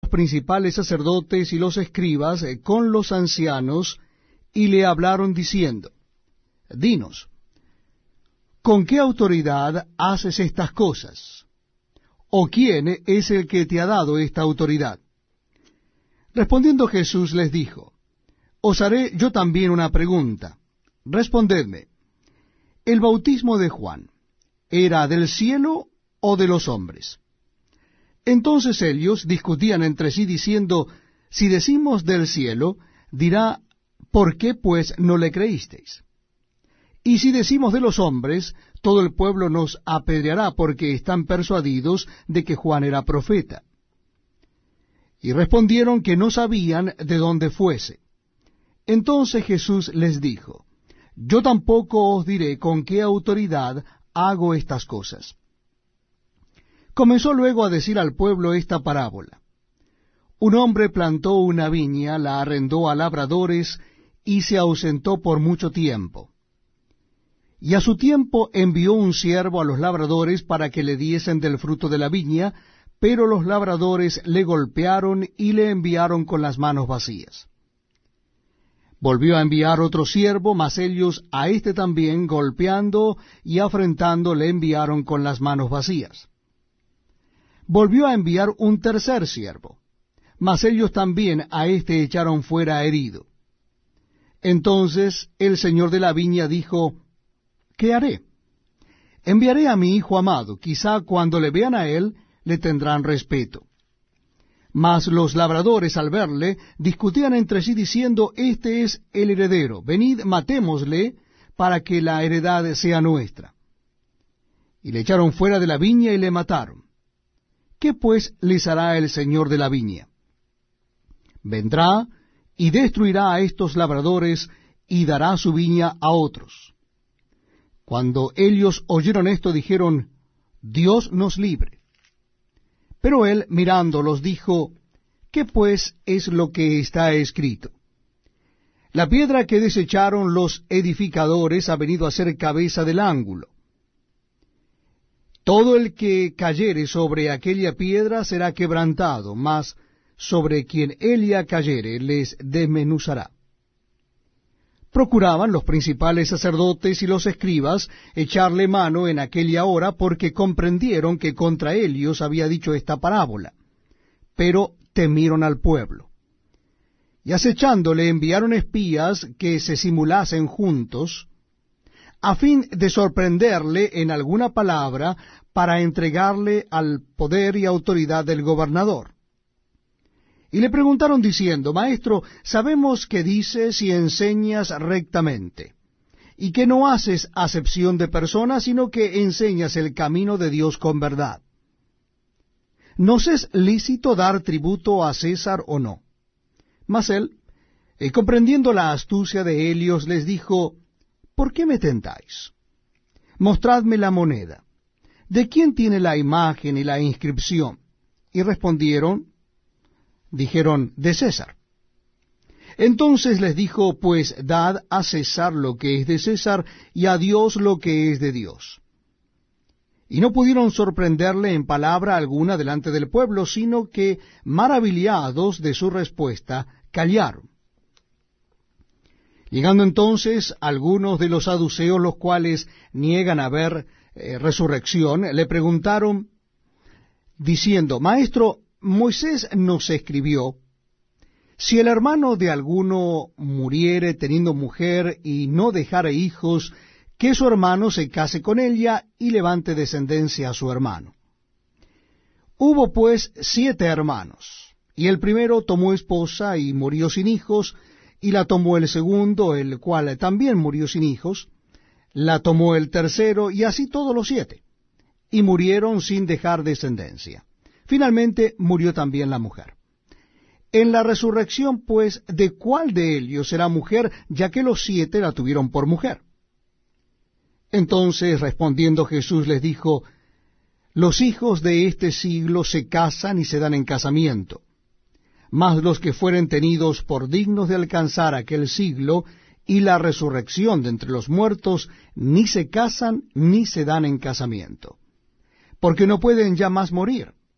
principales sacerdotes y los escribas con los ancianos, y le hablaron diciendo, Dinos, ¿con qué autoridad haces estas cosas? ¿O quién es el que te ha dado esta autoridad? Respondiendo Jesús les dijo, Os haré yo también una pregunta. Respondedme, ¿el bautismo de Juan era del cielo o de los hombres? Entonces ellos discutían entre sí diciendo, Si decimos del cielo, dirá, ¿por qué pues no le creísteis? Y si decimos de los hombres, todo el pueblo nos apedreará porque están persuadidos de que Juan era profeta. Y respondieron que no sabían de dónde fuese. Entonces Jesús les dijo, Yo tampoco os diré con qué autoridad hago estas cosas. Comenzó luego a decir al pueblo esta parábola. Un hombre plantó una viña, la arrendó a labradores y se ausentó por mucho tiempo. Y a su tiempo envió un siervo a los labradores para que le diesen del fruto de la viña, pero los labradores le golpearon y le enviaron con las manos vacías. Volvió a enviar otro siervo, mas ellos a éste también, golpeando y afrentando, le enviaron con las manos vacías. Volvió a enviar un tercer siervo, mas ellos también a éste echaron fuera herido. Entonces el señor de la viña dijo, ¿qué haré? Enviaré a mi hijo amado, quizá cuando le vean a él, le tendrán respeto. Mas los labradores al verle discutían entre sí diciendo, Este es el heredero, venid matémosle para que la heredad sea nuestra. Y le echaron fuera de la viña y le mataron. ¿Qué pues les hará el señor de la viña? Vendrá y destruirá a estos labradores y dará su viña a otros. Cuando ellos oyeron esto dijeron, Dios nos libre. Pero él, mirándolos, dijo, ¿qué pues es lo que está escrito? La piedra que desecharon los edificadores ha venido a ser cabeza del ángulo. Todo el que cayere sobre aquella piedra será quebrantado, mas sobre quien ella cayere les desmenuzará. Procuraban los principales sacerdotes y los escribas echarle mano en aquella hora, porque comprendieron que contra ellos había dicho esta parábola, pero temieron al pueblo. Y acechándole enviaron espías que se simulasen juntos, a fin de sorprenderle en alguna palabra para entregarle al poder y autoridad del gobernador. Y le preguntaron diciendo, Maestro, sabemos que dices y enseñas rectamente, y que no haces acepción de personas, sino que enseñas el camino de Dios con verdad. ¿Nos es lícito dar tributo a César o no? Mas él, comprendiendo la astucia de ellos, les dijo, ¿por qué me tentáis? Mostradme la moneda. ¿De quién tiene la imagen y la inscripción? Y dijeron, de César. Entonces les dijo, pues dad a César lo que es de César, y a Dios lo que es de Dios. Y no pudieron sorprenderle en palabra alguna delante del pueblo, sino que, maravillados de su respuesta, callaron. Llegando entonces algunos de los saduceos, los cuales niegan haber resurrección, le preguntaron, diciendo, Maestro, Moisés nos escribió, si el hermano de alguno muriere teniendo mujer y no dejare hijos, que su hermano se case con ella y levante descendencia a su hermano. Hubo pues 7 hermanos, y el primero tomó esposa y murió sin hijos, y la tomó el segundo, el cual también murió sin hijos, la tomó el tercero, y así todos los 7, y murieron sin dejar descendencia. Finalmente murió también la mujer. En la resurrección, pues, ¿de cuál de ellos será mujer, ya que los 7 la tuvieron por mujer? Entonces, respondiendo Jesús, les dijo, los hijos de este siglo se casan y se dan en casamiento, mas los que fueren tenidos por dignos de alcanzar aquel siglo y la resurrección de entre los muertos, ni se casan ni se dan en casamiento, porque no pueden ya más morir,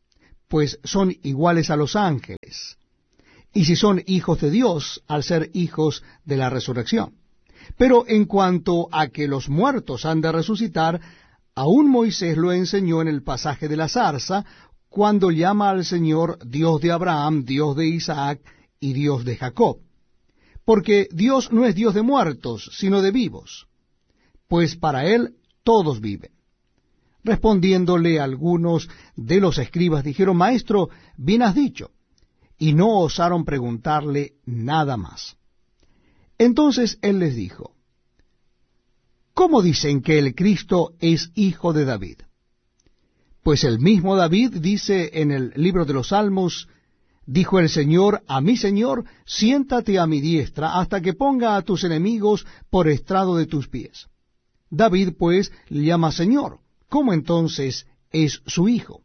pues son iguales a los ángeles, y si son hijos de Dios, al ser hijos de la resurrección. Pero en cuanto a que los muertos han de resucitar, aún Moisés lo enseñó en el pasaje de la zarza, cuando llama al Señor Dios de Abraham, Dios de Isaac y Dios de Jacob. Porque Dios no es Dios de muertos, sino de vivos, pues para él todos viven. Respondiéndole algunos de los escribas dijeron, Maestro, bien has dicho, y no osaron preguntarle nada más. Entonces él les dijo, ¿cómo dicen que el Cristo es hijo de David? Pues el mismo David dice en el libro de los Salmos, dijo el Señor a mi Señor, siéntate a mi diestra hasta que ponga a tus enemigos por estrado de tus pies. David pues le llama Señor, ¿cómo entonces es su hijo?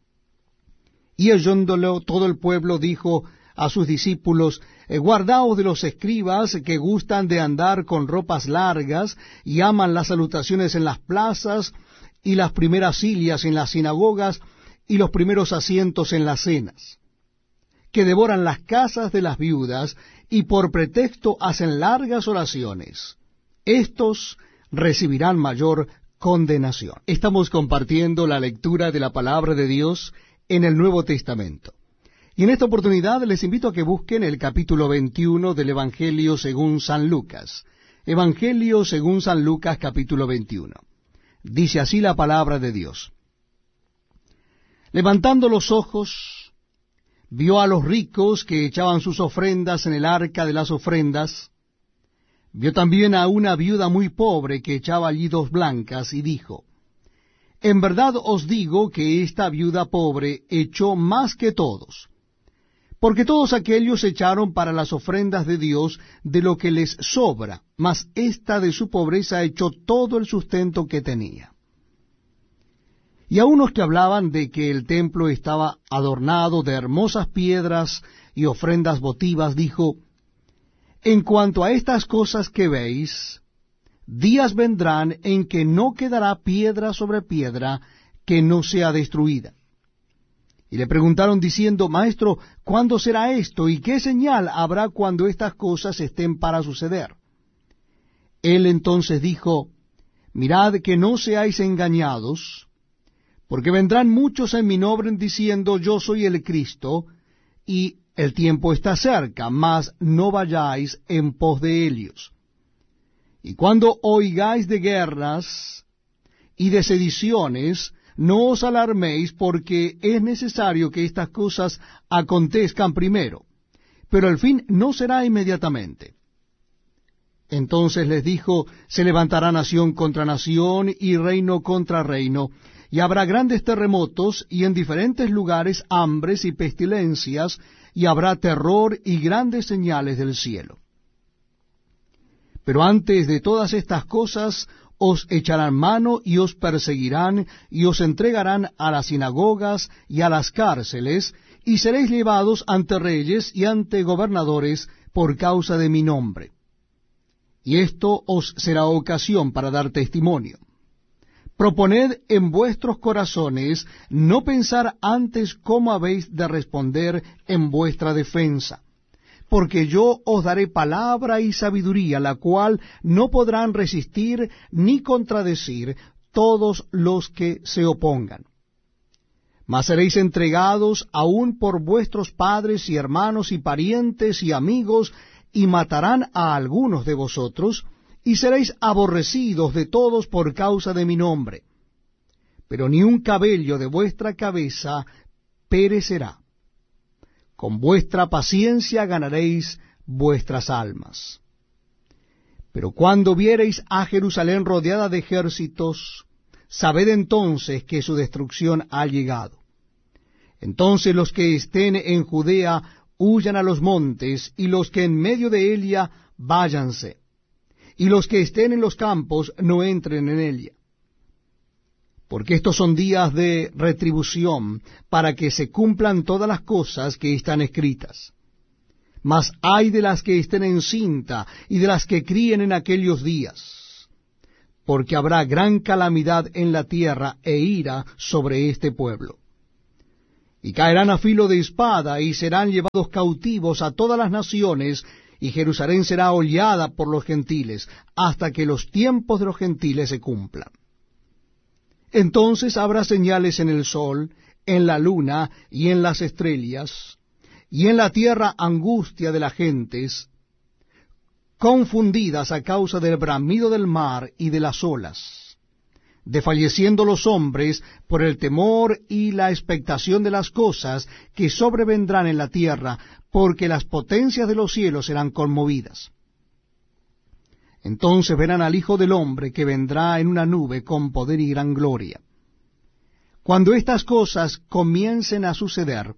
Y oyéndolo todo el pueblo dijo a sus discípulos, guardaos de los escribas que gustan de andar con ropas largas y aman las salutaciones en las plazas y las primeras sillas en las sinagogas y los primeros asientos en las cenas, que devoran las casas de las viudas y por pretexto hacen largas oraciones. Estos recibirán mayor condenación. Estamos compartiendo la lectura de la palabra de Dios en el Nuevo Testamento. Y en esta oportunidad les invito a que busquen el capítulo 21 del Evangelio según San Lucas. Evangelio según San Lucas, capítulo 21. Dice así la palabra de Dios. Levantando los ojos, vio a los ricos que echaban sus ofrendas en el arca de las ofrendas. Vio también a una viuda muy pobre que echaba allí 2 blancas, y dijo, en verdad os digo que esta viuda pobre echó más que todos, porque todos aquellos echaron para las ofrendas de Dios de lo que les sobra, mas esta de su pobreza echó todo el sustento que tenía. Y a unos que hablaban de que el templo estaba adornado de hermosas piedras y ofrendas votivas, dijo, en cuanto a estas cosas que veis, días vendrán en que no quedará piedra sobre piedra que no sea destruida. Y le preguntaron diciendo, Maestro, ¿cuándo será esto? ¿Y qué señal habrá cuando estas cosas estén para suceder? Él entonces dijo, mirad que no seáis engañados, porque vendrán muchos en mi nombre diciendo, yo soy el Cristo, y el tiempo está cerca, mas no vayáis en pos de ellos. Y cuando oigáis de guerras y de sediciones, no os alarméis, porque es necesario que estas cosas acontezcan primero, pero el fin no será inmediatamente. Entonces les dijo, se levantará nación contra nación y reino contra reino, y habrá grandes terremotos, y en diferentes lugares hambres y pestilencias, y habrá terror y grandes señales del cielo. Pero antes de todas estas cosas os echarán mano y os perseguirán y os entregarán a las sinagogas y a las cárceles, y seréis llevados ante reyes y ante gobernadores por causa de mi nombre. Y esto os será ocasión para dar testimonio. Proponed en vuestros corazones no pensar antes cómo habéis de responder en vuestra defensa, porque yo os daré palabra y sabiduría, la cual no podrán resistir ni contradecir todos los que se opongan. Mas seréis entregados aún por vuestros padres y hermanos y parientes y amigos, y matarán a algunos de vosotros, y seréis aborrecidos de todos por causa de mi nombre. Pero ni un cabello de vuestra cabeza perecerá. Con vuestra paciencia ganaréis vuestras almas. Pero cuando viereis a Jerusalén rodeada de ejércitos, sabed entonces que su destrucción ha llegado. Entonces los que estén en Judea huyan a los montes, y los que en medio de ella váyanse, y los que estén en los campos no entren en ella. Porque estos son días de retribución, para que se cumplan todas las cosas que están escritas. Mas ay de las que estén encinta, y de las que críen en aquellos días, porque habrá gran calamidad en la tierra e ira sobre este pueblo. y caerán a filo de espada, y serán llevados cautivos a todas las naciones, y Jerusalén será hollada por los gentiles, hasta que los tiempos de los gentiles se cumplan. Entonces habrá señales en el sol, en la luna y en las estrellas, y en la tierra angustia de las gentes, confundidas a causa del bramido del mar y de las olas, desfalleciendo los hombres por el temor y la expectación de las cosas que sobrevendrán en la tierra, porque las potencias de los cielos serán conmovidas. Entonces verán al Hijo del Hombre que vendrá en una nube con poder y gran gloria. Cuando estas cosas comiencen a suceder,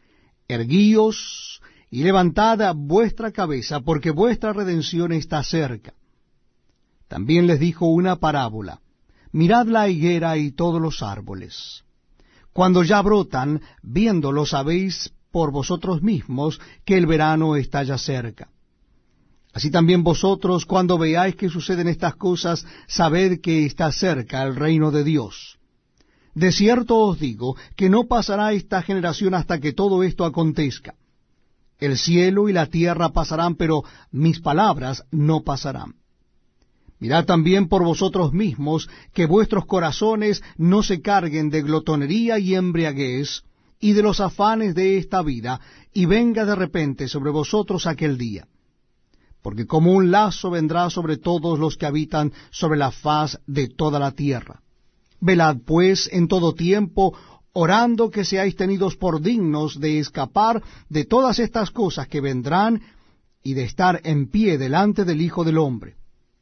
erguíos y levantad vuestra cabeza, porque vuestra redención está cerca. También les dijo una parábola: mirad la higuera y todos los árboles. Cuando ya brotan, viéndolos sabéis por vosotros mismos que el verano está ya cerca. Así también vosotros, cuando veáis que suceden estas cosas, sabed que está cerca el reino de Dios. De cierto os digo que no pasará esta generación hasta que todo esto acontezca. El cielo y la tierra pasarán, pero mis palabras no pasarán. Mirad también por vosotros mismos que vuestros corazones no se carguen de glotonería y embriaguez, y de los afanes de esta vida, y venga de repente sobre vosotros aquel día. Porque como un lazo vendrá sobre todos los que habitan sobre la faz de toda la tierra. Velad pues en todo tiempo, orando que seáis tenidos por dignos de escapar de todas estas cosas que vendrán, y de estar en pie delante del Hijo del Hombre.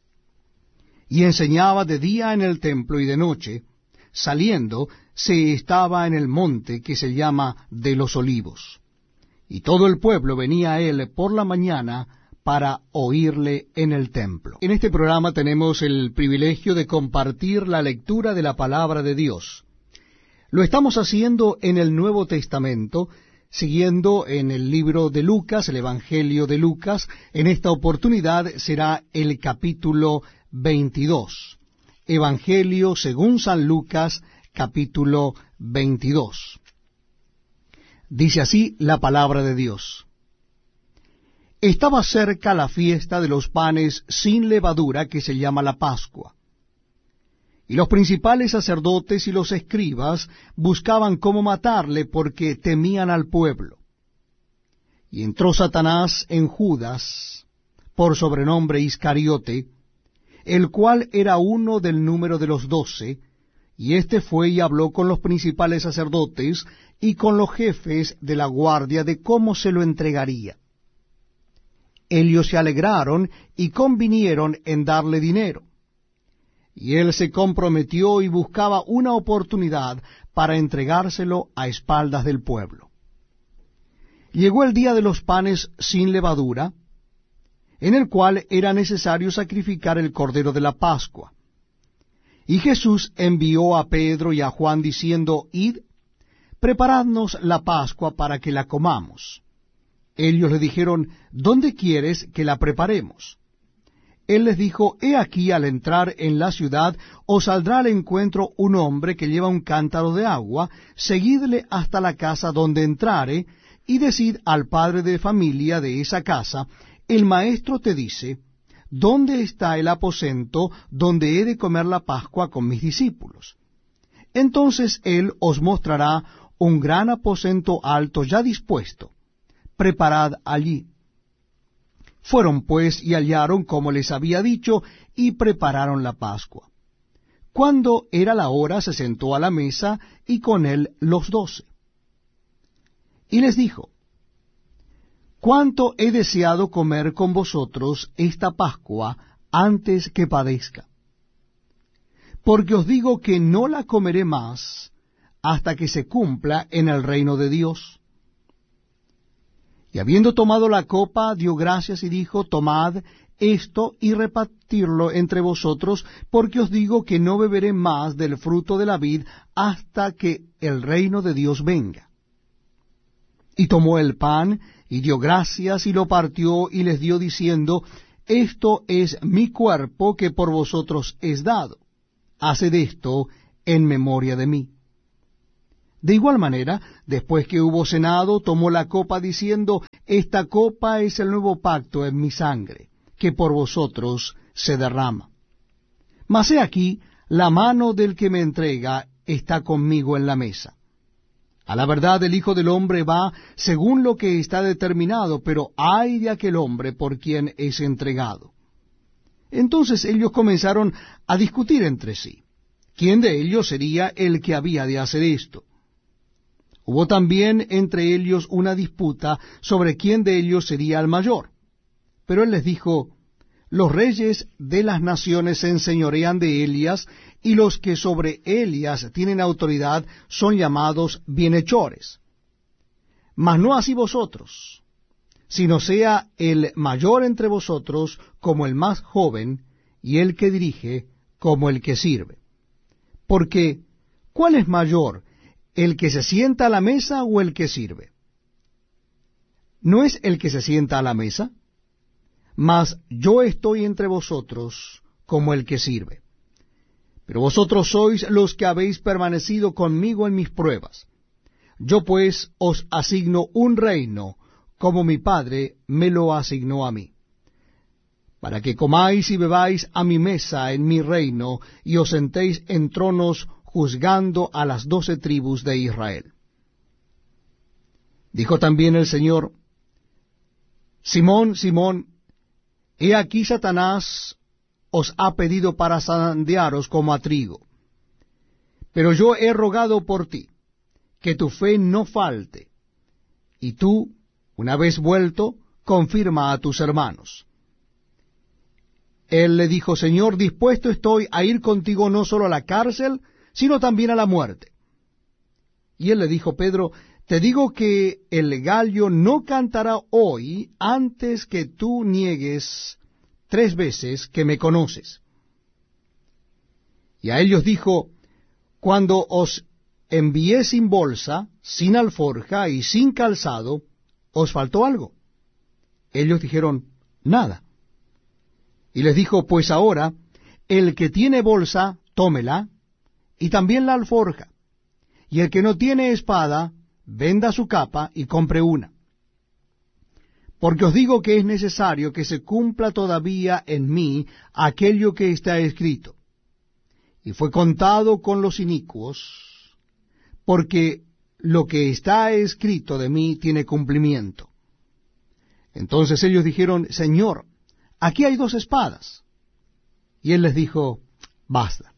Y enseñaba de día en el templo, y de noche, saliendo, se estaba en el monte que se llama de los Olivos. Y todo el pueblo venía a él por la mañana para oírle en el templo. En este programa tenemos el privilegio de compartir la lectura de la palabra de Dios. Lo estamos haciendo en el Nuevo Testamento, siguiendo en el libro de Lucas, el Evangelio de Lucas. En esta oportunidad será el capítulo 22. Evangelio según San Lucas, capítulo 22. Dice así la palabra de Dios. Estaba cerca la fiesta de los panes sin levadura, que se llama la Pascua. Y los principales sacerdotes y los escribas buscaban cómo matarle, porque temían al pueblo. Y entró Satanás en Judas, por sobrenombre Iscariote, el cual era uno del número de los 12, y éste fue y habló con los principales sacerdotes y con los jefes de la guardia de cómo se lo entregaría. Ellos se alegraron y convinieron en darle dinero. Y él se comprometió y buscaba una oportunidad para entregárselo a espaldas del pueblo. Llegó el día de los panes sin levadura, en el cual era necesario sacrificar el cordero de la Pascua. Y Jesús envió a Pedro y a Juan diciendo: Id, preparadnos la Pascua para que la comamos. Ellos le dijeron: ¿Dónde quieres que la preparemos? Él les dijo: He aquí, al entrar en la ciudad, os saldrá al encuentro un hombre que lleva un cántaro de agua, seguidle hasta la casa donde entrare, y decid al padre de familia de esa casa: el maestro te dice, ¿dónde está el aposento donde he de comer la Pascua con mis discípulos? Entonces él os mostrará un gran aposento alto ya dispuesto. Preparad allí. Fueron pues y hallaron como les había dicho, y prepararon la Pascua. Cuando era la hora, se sentó a la mesa, y con él los 12. Y les dijo: cuánto he deseado comer con vosotros esta Pascua antes que padezca. Porque os digo que no la comeré más hasta que se cumpla en el reino de Dios. Y habiendo tomado la copa, dio gracias y dijo: tomad esto y repartirlo entre vosotros, porque os digo que no beberé más del fruto de la vid hasta que el reino de Dios venga. Y tomó el pan, y dio gracias, y lo partió, y les dio diciendo: esto es mi cuerpo que por vosotros es dado. Haced esto en memoria de mí. De igual manera, después que hubo cenado, tomó la copa diciendo, esta copa es el nuevo pacto en mi sangre, que por vosotros se derrama. Mas he aquí, la mano del que me entrega está conmigo en la mesa. A la verdad el Hijo del Hombre va según lo que está determinado, pero ay de aquel hombre por quien es entregado. Entonces ellos comenzaron a discutir entre sí. ¿Quién de ellos sería el que había de hacer esto? Hubo también entre ellos una disputa sobre quién de ellos sería el mayor. Pero él les dijo, los reyes de las naciones se enseñorean de Elias, y los que sobre Elias tienen autoridad son llamados bienhechores. Mas no así vosotros, sino sea el mayor entre vosotros como el más joven, y el que dirige como el que sirve. Porque, ¿cuál es mayor, el que se sienta a la mesa o el que sirve? ¿No es el que se sienta a la mesa? Mas yo estoy entre vosotros como el que sirve. Pero vosotros sois los que habéis permanecido conmigo en mis pruebas. Yo pues os asigno un reino, como mi Padre me lo asignó a mí, para que comáis y bebáis a mi mesa en mi reino, y os sentéis en tronos juzgando a las 12 tribus de Israel. Dijo también el Señor, Simón, Simón, he aquí Satanás os ha pedido para zarandearos como a trigo. Pero yo he rogado por ti, que tu fe no falte, y tú, una vez vuelto, confirma a tus hermanos. Él le dijo, Señor, dispuesto estoy a ir contigo no solo a la cárcel, sino también a la muerte. Y él le dijo, Pedro, te digo que el gallo no cantará hoy antes que tú niegues 3 veces que me conoces. Y a ellos dijo, cuando os envié sin bolsa, sin alforja y sin calzado, ¿os faltó algo? Ellos dijeron, nada. Y les dijo, pues ahora, el que tiene bolsa, tómela, y también la alforja, y el que no tiene espada, venda su capa y compre una. Porque os digo que es necesario que se cumpla todavía en mí aquello que está escrito. Y fue contado con los inicuos, porque lo que está escrito de mí tiene cumplimiento. Entonces ellos dijeron, Señor, aquí hay 2 espadas. Y él les dijo, basta.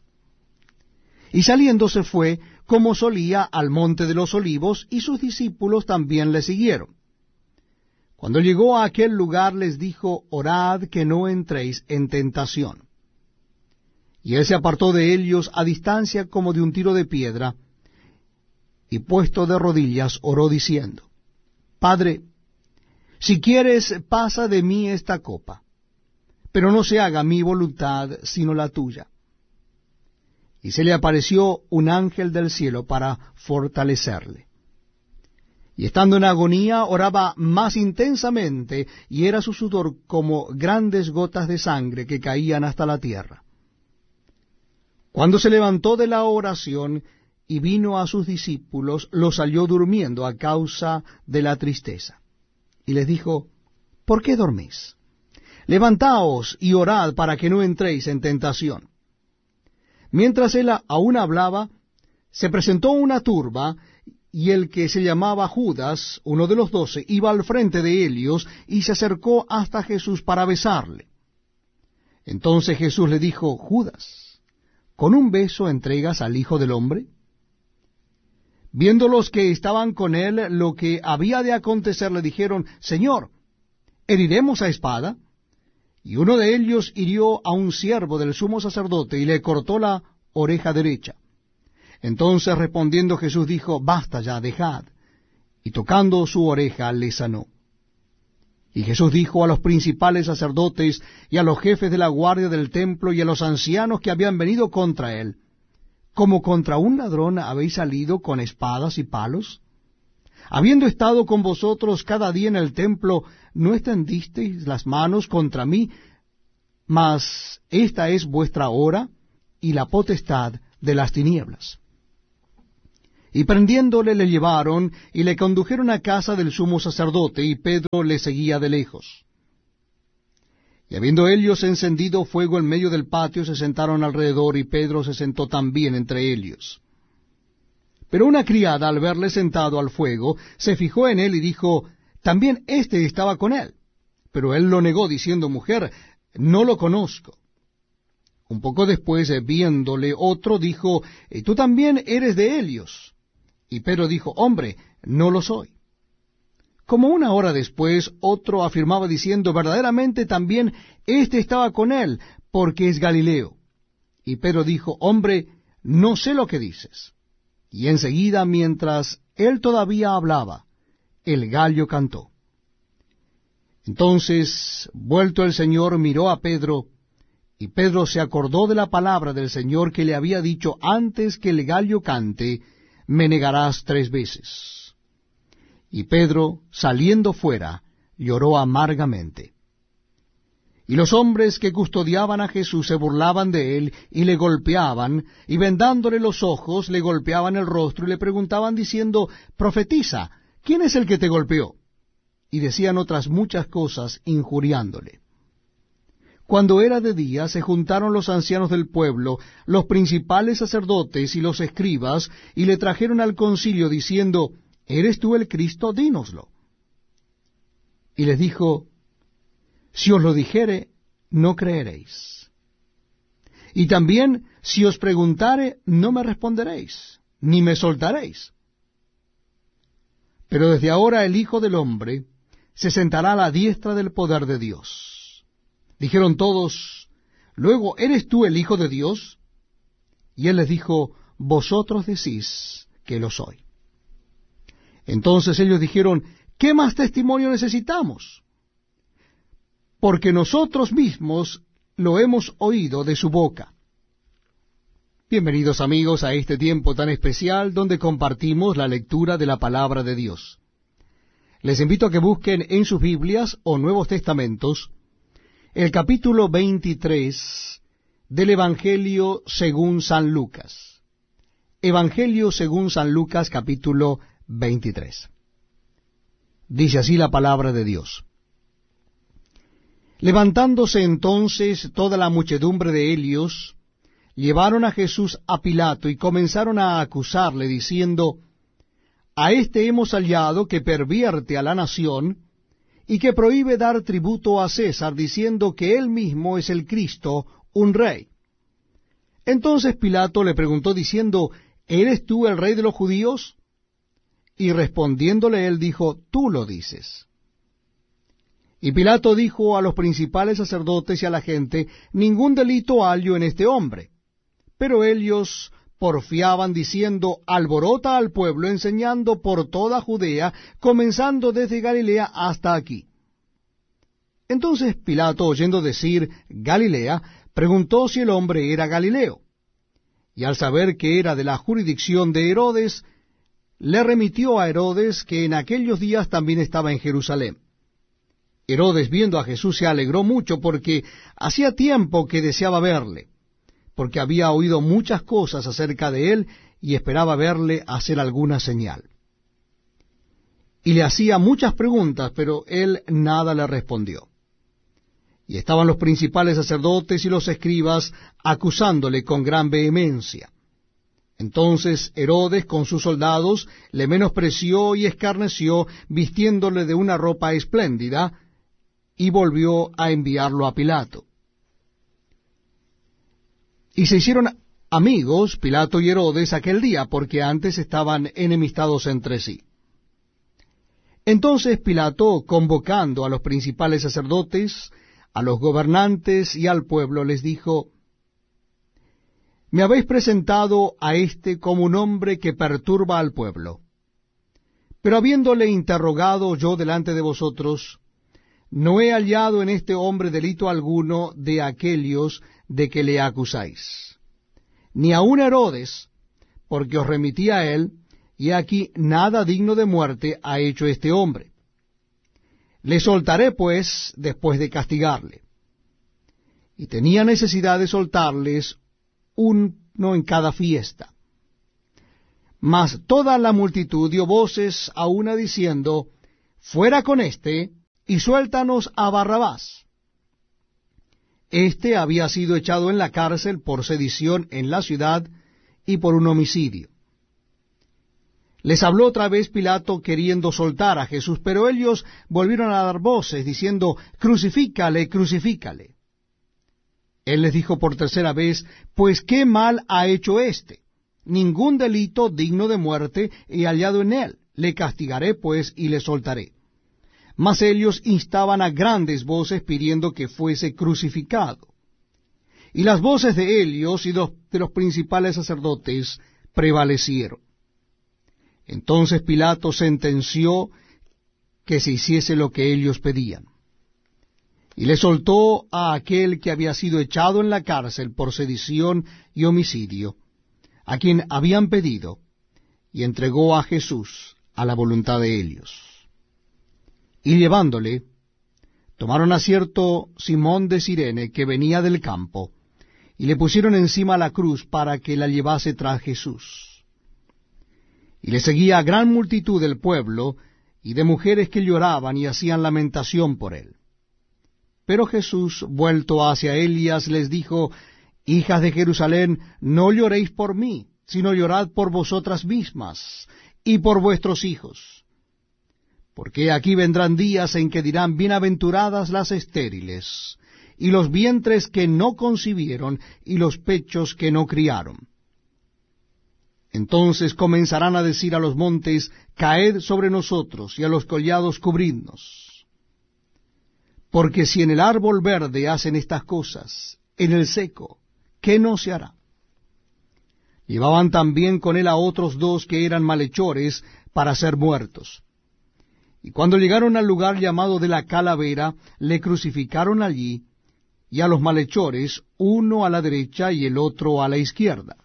Y saliendo se fue, como solía, al monte de los olivos, y sus discípulos también le siguieron. Cuando llegó a aquel lugar les dijo, orad que no entréis en tentación. Y él se apartó de ellos a distancia como de un tiro de piedra, y puesto de rodillas oró diciendo, Padre, si quieres, pasa de mí esta copa, pero no se haga mi voluntad sino la tuya. Y se le apareció un ángel del cielo para fortalecerle. Y estando en agonía, oraba más intensamente, y era su sudor como grandes gotas de sangre que caían hasta la tierra. Cuando se levantó de la oración y vino a sus discípulos, los halló durmiendo a causa de la tristeza. Y les dijo, ¿por qué dormís? Levantaos y orad para que no entréis en tentación. Mientras él aún hablaba, se presentó una turba, y el que se llamaba Judas, uno de los 12, iba al frente de ellos, y se acercó hasta Jesús para besarle. Entonces Jesús le dijo, Judas, ¿con un beso entregas al Hijo del Hombre? Viendo los que estaban con él lo que había de acontecer, le dijeron, Señor, ¿heriremos a espada? Y uno de ellos hirió a un siervo del sumo sacerdote, y le cortó la oreja derecha. Entonces respondiendo Jesús dijo, basta ya, dejad. Y tocando su oreja le sanó. Y Jesús dijo a los principales sacerdotes y a los jefes de la guardia del templo y a los ancianos que habían venido contra él, ¿como contra un ladrón habéis salido con espadas y palos? Habiendo estado con vosotros cada día en el templo, ¿no extendisteis las manos contra mí? Mas esta es vuestra hora y la potestad de las tinieblas. Y prendiéndole le llevaron y le condujeron a casa del sumo sacerdote, y Pedro le seguía de lejos. Y habiendo ellos encendido fuego en medio del patio, se sentaron alrededor, y Pedro se sentó también entre ellos. Pero una criada, al verle sentado al fuego, se fijó en él y dijo, también éste estaba con él. Pero él lo negó, diciendo, mujer, no lo conozco. Un poco después, viéndole otro, dijo, tú también eres de ellos. Y Pedro dijo, hombre, no lo soy. Como una hora después, otro afirmaba diciendo, verdaderamente también éste estaba con él, porque es Galileo. Y Pedro dijo, hombre, no sé lo que dices. Y enseguida, mientras él todavía hablaba, el gallo cantó. Entonces, vuelto el Señor, miró a Pedro, y Pedro se acordó de la palabra del Señor que le había dicho, antes que el gallo cante, me negarás 3 veces. Y Pedro, saliendo fuera, lloró amargamente. Y los hombres que custodiaban a Jesús se burlaban de él, y le golpeaban, y vendándole los ojos, le golpeaban el rostro, y le preguntaban diciendo, profetiza, ¿quién es el que te golpeó? Y decían otras muchas cosas, injuriándole. Cuando era de día, se juntaron los ancianos del pueblo, los principales sacerdotes y los escribas, y le trajeron al concilio, diciendo, ¿eres tú el Cristo? Dínoslo. Y les dijo, si os lo dijere, no creeréis. Y también, si os preguntare, no me responderéis, ni me soltaréis. Pero desde ahora el Hijo del Hombre se sentará a la diestra del poder de Dios. Dijeron todos, luego, ¿eres tú el Hijo de Dios? Y él les dijo, vosotros decís que lo soy. Entonces ellos dijeron, ¿qué más testimonio necesitamos? Porque nosotros mismos lo hemos oído de su boca. Bienvenidos amigos a este tiempo tan especial donde compartimos la lectura de la palabra de Dios. Les invito a que busquen en sus Biblias o Nuevos Testamentos el capítulo 23 del Evangelio según San Lucas. Evangelio según San Lucas, capítulo 23. Dice así la palabra de Dios. Levantándose entonces toda la muchedumbre de ellos, llevaron a Jesús a Pilato y comenzaron a acusarle, diciendo, a éste hemos hallado que pervierte a la nación y que prohíbe dar tributo a César, diciendo que él mismo es el Cristo, un rey. Entonces Pilato le preguntó diciendo, ¿eres tú el rey de los judíos? Y respondiéndole él dijo, tú lo dices. Y Pilato dijo a los principales sacerdotes y a la gente, ningún delito hallo en este hombre. Pero ellos porfiaban diciendo, alborota al pueblo, enseñando por toda Judea, comenzando desde Galilea hasta aquí. Entonces Pilato, oyendo decir Galilea, preguntó si el hombre era Galileo. Y al saber que era de la jurisdicción de Herodes, le remitió a Herodes, que en aquellos días también estaba en Jerusalén. Herodes, viendo a Jesús, se alegró mucho, porque hacía tiempo que deseaba verle, porque había oído muchas cosas acerca de él, y esperaba verle hacer alguna señal. Y le hacía muchas preguntas, pero él nada le respondió. Y estaban los principales sacerdotes y los escribas acusándole con gran vehemencia. Entonces Herodes con sus soldados le menospreció y escarneció, vistiéndole de una ropa espléndida, y volvió a enviarlo a Pilato. Y se hicieron amigos Pilato y Herodes aquel día, porque antes estaban enemistados entre sí. Entonces Pilato, convocando a los principales sacerdotes, a los gobernantes y al pueblo, les dijo, me habéis presentado a éste como un hombre que perturba al pueblo. Pero habiéndole interrogado yo delante de vosotros, no he hallado en este hombre delito alguno de aquellos de que le acusáis. Ni aun Herodes, porque os remití a él, y aquí nada digno de muerte ha hecho este hombre. Le soltaré, pues, después de castigarle. Y tenía necesidad de soltarles uno en cada fiesta. Mas toda la multitud dio voces a una diciendo, fuera con éste, y suéltanos a Barrabás. Este había sido echado en la cárcel por sedición en la ciudad y por un homicidio. Les habló otra vez Pilato queriendo soltar a Jesús, pero ellos volvieron a dar voces, diciendo, crucifícale, crucifícale. Él les dijo por tercera vez, pues qué mal ha hecho éste. Ningún delito digno de muerte he hallado en él. Le castigaré, pues, y le soltaré. Mas ellos instaban a grandes voces pidiendo que fuese crucificado. Y las voces de ellos y de los principales sacerdotes prevalecieron. Entonces Pilato sentenció que se hiciese lo que ellos pedían. Y le soltó a aquel que había sido echado en la cárcel por sedición y homicidio, a quien habían pedido, y entregó a Jesús a la voluntad de ellos. Y llevándole, tomaron a cierto Simón de Cirene, que venía del campo, y le pusieron encima la cruz para que la llevase tras Jesús. Y le seguía gran multitud del pueblo, y de mujeres que lloraban y hacían lamentación por él. Pero Jesús, vuelto hacia ellas, les dijo, hijas de Jerusalén, no lloréis por mí, sino llorad por vosotras mismas y por vuestros hijos. Porque aquí vendrán días en que dirán, bienaventuradas las estériles, y los vientres que no concibieron, y los pechos que no criaron. Entonces comenzarán a decir a los montes, caed sobre nosotros, y a los collados cubridnos. Porque si en el árbol verde hacen estas cosas, en el seco, ¿qué no se hará? Llevaban también con él a otros dos que eran malhechores para ser muertos. Y cuando llegaron al lugar llamado de la Calavera, le crucificaron allí, y a los malhechores, uno a la derecha y el otro a la izquierda.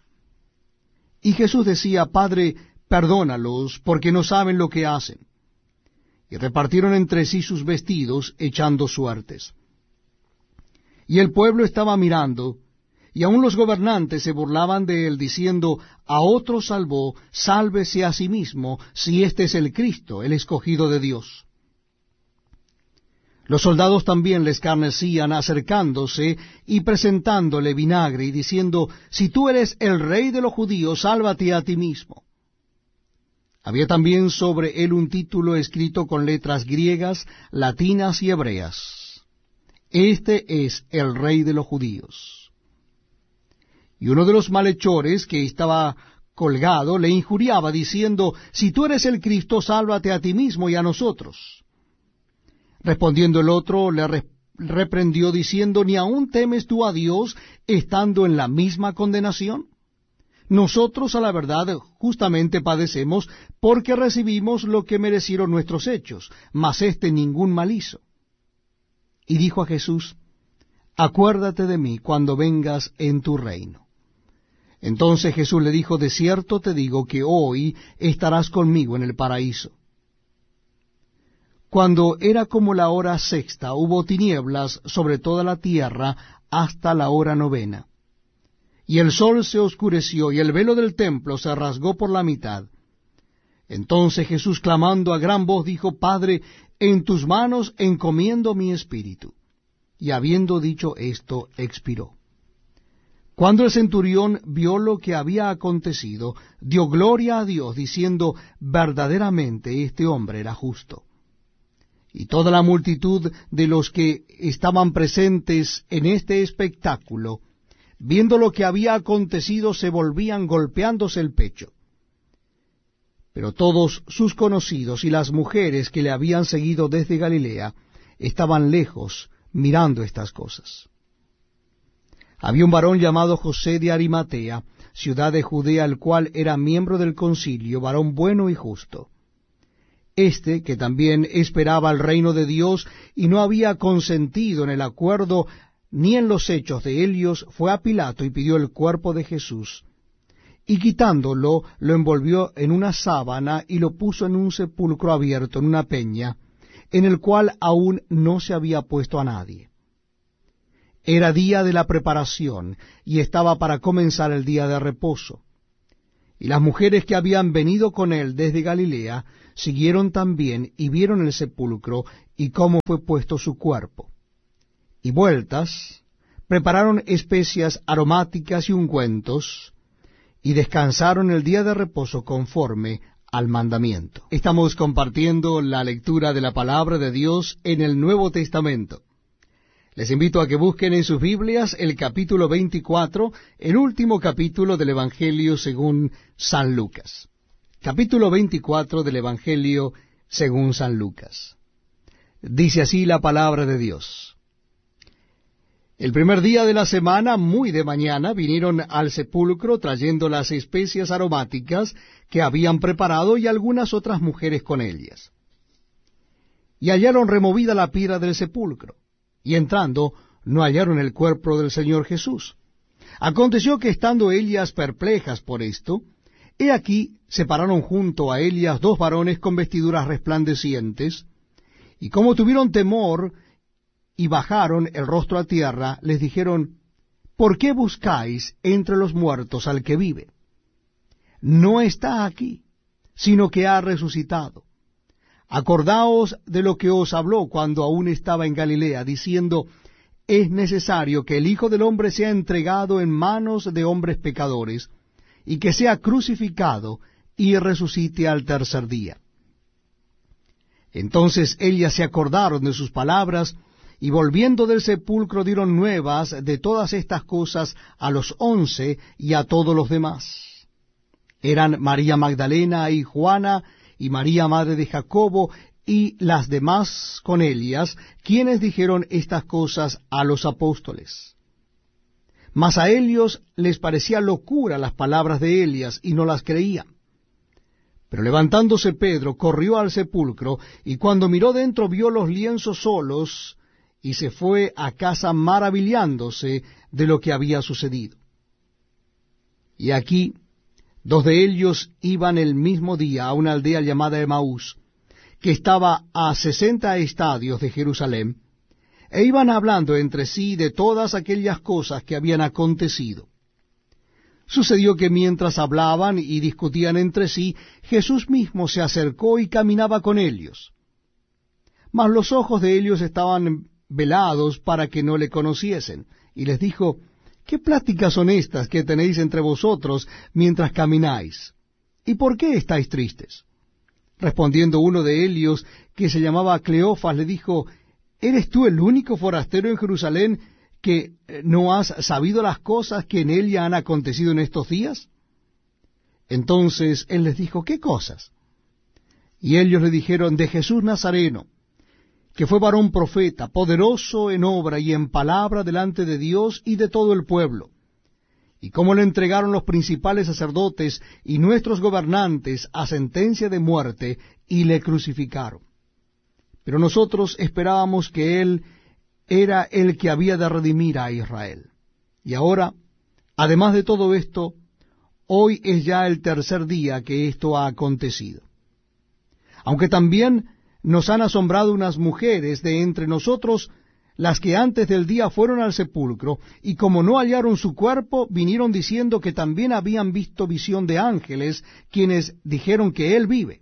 Y Jesús decía, Padre, perdónalos, porque no saben lo que hacen. Y repartieron entre sí sus vestidos, echando suertes. Y el pueblo estaba mirando, y aun los gobernantes se burlaban de él, diciendo, a otro salvó, sálvese a sí mismo, si este es el Cristo, el escogido de Dios. Los soldados también le escarnecían, acercándose y presentándole vinagre, y diciendo, si tú eres el rey de los judíos, sálvate a ti mismo. Había también sobre él un título escrito con letras griegas, latinas y hebreas. Este es el rey de los judíos. Y uno de los malhechores que estaba colgado le injuriaba, diciendo, si tú eres el Cristo, sálvate a ti mismo y a nosotros. Respondiendo el otro, le reprendió, diciendo, ¿ni aún temes tú a Dios, estando en la misma condenación? Nosotros, a la verdad, justamente padecemos, porque recibimos lo que merecieron nuestros hechos, mas éste ningún mal hizo. Y dijo a Jesús, acuérdate de mí cuando vengas en tu reino. Entonces Jesús le dijo, de cierto te digo que hoy estarás conmigo en el paraíso. Cuando era como la hora sexta, hubo tinieblas sobre toda la tierra hasta la hora novena. Y el sol se oscureció, y el velo del templo se rasgó por la mitad. Entonces Jesús, clamando a gran voz, dijo, Padre, en tus manos encomiendo mi espíritu. Y habiendo dicho esto, expiró. Cuando el centurión vio lo que había acontecido, dio gloria a Dios, diciendo, verdaderamente este hombre era justo. Y toda la multitud de los que estaban presentes en este espectáculo, viendo lo que había acontecido, se volvían golpeándose el pecho. Pero todos sus conocidos y las mujeres que le habían seguido desde Galilea estaban lejos mirando estas cosas. Había un varón llamado José de Arimatea, ciudad de Judea, el cual era miembro del concilio, varón bueno y justo. Este, que también esperaba el reino de Dios y no había consentido en el acuerdo ni en los hechos de ellos, fue a Pilato y pidió el cuerpo de Jesús. Y quitándolo, lo envolvió en una sábana y lo puso en un sepulcro abierto, en una peña, en el cual aún no se había puesto a nadie. Era día de la preparación, y estaba para comenzar el día de reposo. Y las mujeres que habían venido con él desde Galilea siguieron también y vieron el sepulcro y cómo fue puesto su cuerpo. Y vueltas, prepararon especias aromáticas y ungüentos, y descansaron el día de reposo conforme al mandamiento. Estamos compartiendo la lectura de la palabra de Dios en el Nuevo Testamento. Les invito a que busquen en sus Biblias el capítulo 24, el último capítulo del Evangelio según San Lucas. Capítulo 24 del Evangelio según San Lucas. Dice así la palabra de Dios. El primer día de la semana, muy de mañana, vinieron al sepulcro trayendo las especias aromáticas que habían preparado y algunas otras mujeres con ellas. Y hallaron removida la piedra del sepulcro, y entrando no hallaron el cuerpo del Señor Jesús. Aconteció que estando ellas perplejas por esto, he aquí se pararon junto a ellas dos varones con vestiduras resplandecientes, y como tuvieron temor, y bajaron el rostro a tierra, les dijeron, ¿por qué buscáis entre los muertos al que vive? No está aquí, sino que ha resucitado. Acordaos de lo que os habló cuando aún estaba en Galilea, diciendo, es necesario que el Hijo del Hombre sea entregado en manos de hombres pecadores, y que sea crucificado y resucite al tercer día. Entonces ellas se acordaron de sus palabras, y volviendo del sepulcro dieron nuevas de todas estas cosas a los 11 y a todos los demás. Eran María Magdalena y Juana, y María madre de Jacobo, y las demás con ellas, quienes dijeron estas cosas a los apóstoles. Mas a ellos les parecía locura las palabras de Elías, y no las creían. Pero levantándose Pedro, corrió al sepulcro, y cuando miró dentro vio los lienzos solos, y se fue a casa maravillándose de lo que había sucedido. Y aquí, dos de ellos iban el mismo día a una aldea llamada Emaús, que estaba a 60 estadios de Jerusalén, e iban hablando entre sí de todas aquellas cosas que habían acontecido. Sucedió que mientras hablaban y discutían entre sí, Jesús mismo se acercó y caminaba con ellos. Mas los ojos de ellos estaban velados para que no le conociesen, y les dijo, ¿qué pláticas son estas que tenéis entre vosotros mientras camináis? ¿Y por qué estáis tristes? Respondiendo uno de ellos, que se llamaba Cleofas, le dijo, ¿eres tú el único forastero en Jerusalén que no has sabido las cosas que en ella han acontecido en estos días? Entonces él les dijo, ¿qué cosas? Y ellos le dijeron, de Jesús Nazareno, que fue varón profeta, poderoso en obra y en palabra delante de Dios y de todo el pueblo, y cómo le entregaron los principales sacerdotes y nuestros gobernantes a sentencia de muerte, y le crucificaron. Pero nosotros esperábamos que él era el que había de redimir a Israel. Y ahora, además de todo esto, hoy es ya el tercer día que esto ha acontecido. Aunque también nos han asombrado unas mujeres de entre nosotros, las que antes del día fueron al sepulcro, y como no hallaron su cuerpo, vinieron diciendo que también habían visto visión de ángeles, quienes dijeron que él vive.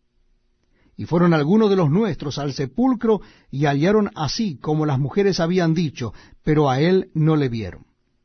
Y fueron algunos de los nuestros al sepulcro, y hallaron así como las mujeres habían dicho, pero a él no le vieron.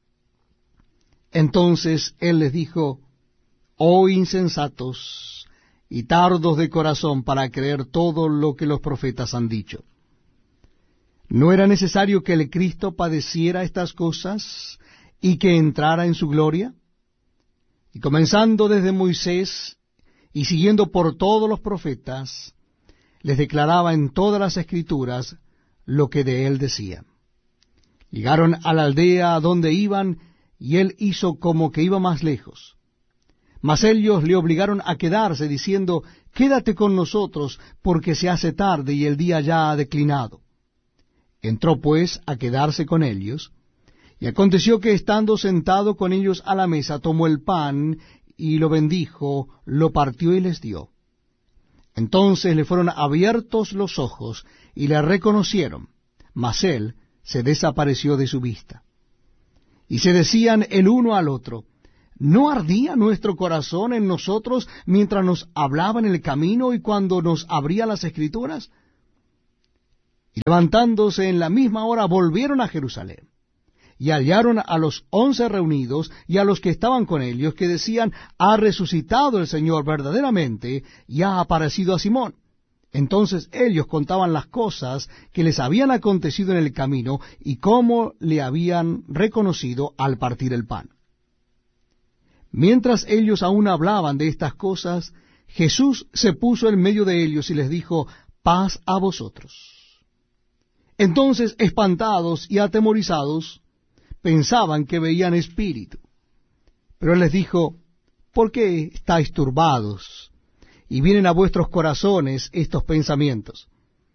Entonces él les dijo, oh insensatos, y tardos de corazón para creer todo lo que los profetas han dicho. ¿No era necesario que el Cristo padeciera estas cosas y que entrara en su gloria? Y comenzando desde Moisés y siguiendo por todos los profetas, les declaraba en todas las Escrituras lo que de él decía. Llegaron a la aldea a donde iban, y él hizo como que iba más lejos. Mas ellos le obligaron a quedarse, diciendo, quédate con nosotros, porque se hace tarde y el día ya ha declinado. Entró pues a quedarse con ellos, y aconteció que estando sentado con ellos a la mesa, tomó el pan, y lo bendijo, lo partió y les dio. Entonces le fueron abiertos los ojos, y le reconocieron, mas él se desapareció de su vista. Y se decían el uno al otro, ¿No ardía nuestro corazón en nosotros mientras nos hablaba en el camino y cuando nos abría las Escrituras? Y levantándose en la misma hora volvieron a Jerusalén. Y hallaron a los 11 reunidos y a los que estaban con ellos, que decían, ha resucitado el Señor verdaderamente y ha aparecido a Simón. Entonces ellos contaban las cosas que les habían acontecido en el camino y cómo le habían reconocido al partir el pan. Mientras ellos aún hablaban de estas cosas, Jesús se puso en medio de ellos y les dijo, paz a vosotros. Entonces, espantados y atemorizados, pensaban que veían espíritu. Pero él les dijo, ¿por qué estáis turbados y vienen a vuestros corazones estos pensamientos?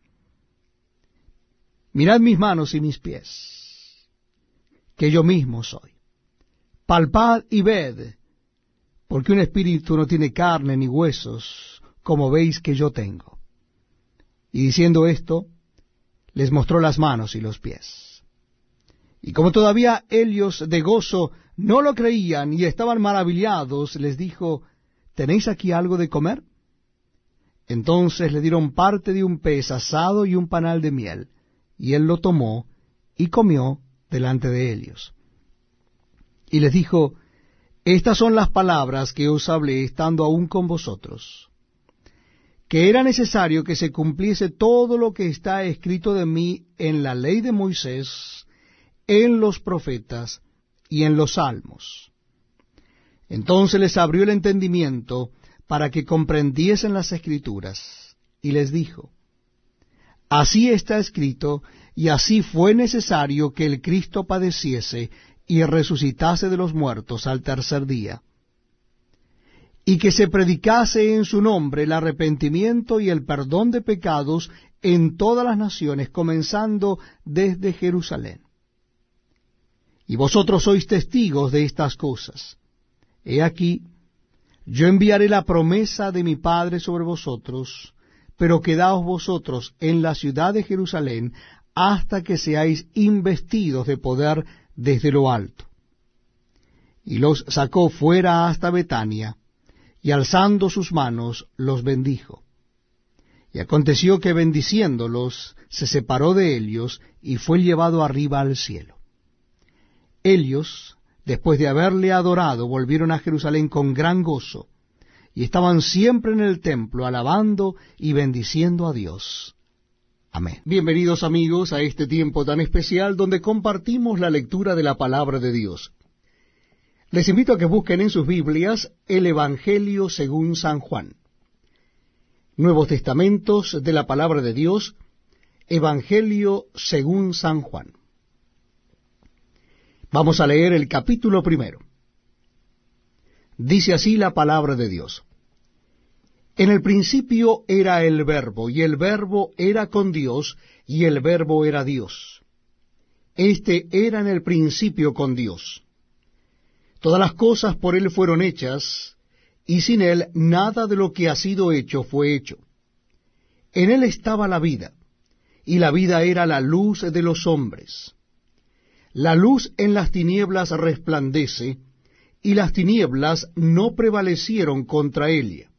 Mirad mis manos y mis pies, que yo mismo soy. Palpad y ved, porque un espíritu no tiene carne ni huesos, como veis que yo tengo. Y diciendo esto, les mostró las manos y los pies. Y como todavía ellos de gozo no lo creían y estaban maravillados, les dijo, ¿tenéis aquí algo de comer? Entonces le dieron parte de un pez asado y un panal de miel, y él lo tomó y comió delante de ellos. Y les dijo, estas son las palabras que os hablé estando aún con vosotros, que era necesario que se cumpliese todo lo que está escrito de mí en la ley de Moisés, en los profetas y en los salmos. Entonces les abrió el entendimiento para que comprendiesen las Escrituras, y les dijo, así está escrito, y así fue necesario que el Cristo padeciese y resucitase de los muertos al tercer día, y que se predicase en su nombre el arrepentimiento y el perdón de pecados en todas las naciones, comenzando desde Jerusalén. Y vosotros sois testigos de estas cosas. He aquí, yo enviaré la promesa de mi Padre sobre vosotros, pero quedaos vosotros en la ciudad de Jerusalén hasta que seáis investidos de poder desde lo alto. Y los sacó fuera hasta Betania, y alzando sus manos los bendijo. Y aconteció que bendiciéndolos se separó de ellos y fue llevado arriba al cielo. Ellos, después de haberle adorado, volvieron a Jerusalén con gran gozo, y estaban siempre en el templo alabando y bendiciendo a Dios. Amén. Bienvenidos amigos a este tiempo tan especial donde compartimos la lectura de la palabra de Dios. Les invito a que busquen en sus Biblias el Evangelio según San Juan. Nuevos Testamentos de la palabra de Dios, Evangelio según San Juan. Vamos a leer el capítulo 1. Dice así la palabra de Dios. En el principio era el Verbo, y el Verbo era con Dios, y el Verbo era Dios. Este era en el principio con Dios. Todas las cosas por él fueron hechas, y sin él nada de lo que ha sido hecho fue hecho. En él estaba la vida, y la vida era la luz de los hombres. La luz en las tinieblas resplandece, y las tinieblas no prevalecieron contra ella.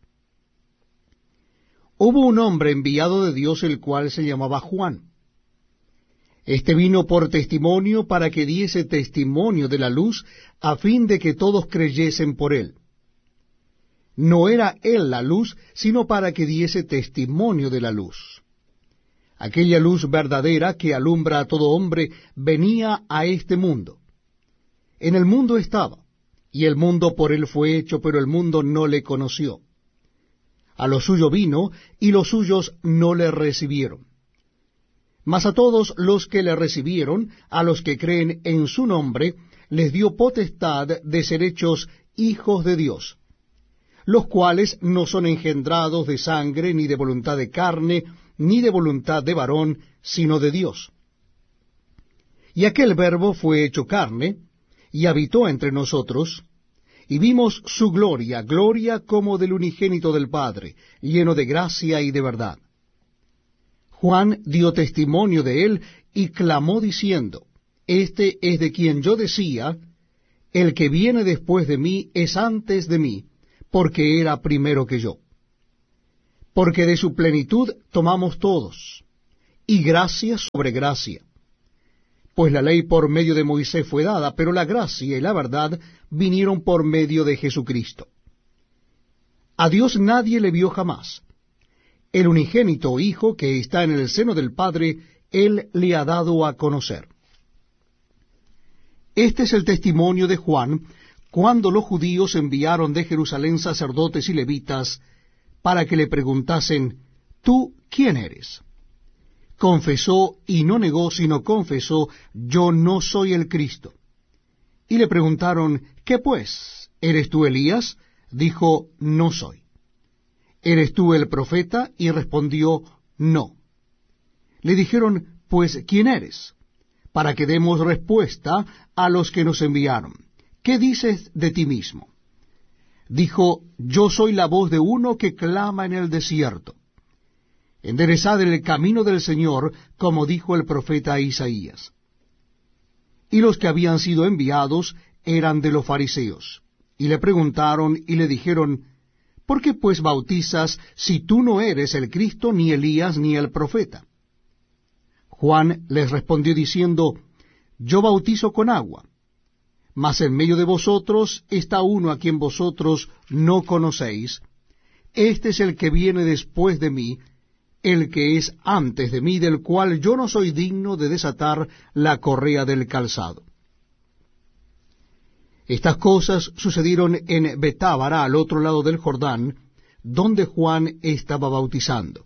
Hubo un hombre enviado de Dios, el cual se llamaba Juan. Este vino por testimonio para que diese testimonio de la luz, a fin de que todos creyesen por él. No era él la luz, sino para que diese testimonio de la luz. Aquella luz verdadera que alumbra a todo hombre venía a este mundo. En el mundo estaba, y el mundo por él fue hecho, pero el mundo no le conoció. A lo suyo vino, y los suyos no le recibieron. Mas a todos los que le recibieron, a los que creen en su nombre, les dio potestad de ser hechos hijos de Dios, los cuales no son engendrados de sangre, ni de voluntad de carne, ni de voluntad de varón, sino de Dios. Y aquel Verbo fue hecho carne, y habitó entre nosotros, y vimos su gloria, gloria como del unigénito del Padre, lleno de gracia y de verdad. Juan dio testimonio de él, y clamó diciendo, Este es de quien yo decía, el que viene después de mí es antes de mí, porque era primero que yo. Porque de su plenitud tomamos todos, y gracia sobre gracia. Pues la ley por medio de Moisés fue dada, pero la gracia y la verdad vinieron por medio de Jesucristo. A Dios nadie le vio jamás. El unigénito Hijo que está en el seno del Padre, Él le ha dado a conocer. Este es el testimonio de Juan, cuando los judíos enviaron de Jerusalén sacerdotes y levitas, para que le preguntasen, ¿tú quién eres? Confesó y no negó, sino confesó, yo no soy el Cristo. Y le preguntaron, ¿qué pues? ¿Eres tú Elías? Dijo, no soy. ¿Eres tú el profeta? Y respondió, no. Le dijeron, pues, ¿quién eres? Para que demos respuesta a los que nos enviaron. ¿Qué dices de ti mismo? Dijo, yo soy la voz de uno que clama en el desierto. Enderezad el camino del Señor, como dijo el profeta Isaías. Y los que habían sido enviados eran de los fariseos. Y le preguntaron y le dijeron, ¿por qué pues bautizas si tú no eres el Cristo, ni Elías, ni el profeta? Juan les respondió diciendo, yo bautizo con agua, mas en medio de vosotros está uno a quien vosotros no conocéis. Este es el que viene después de mí, el que es antes de mí, del cual yo no soy digno de desatar la correa del calzado. Estas cosas sucedieron en Betábara, al otro lado del Jordán, donde Juan estaba bautizando.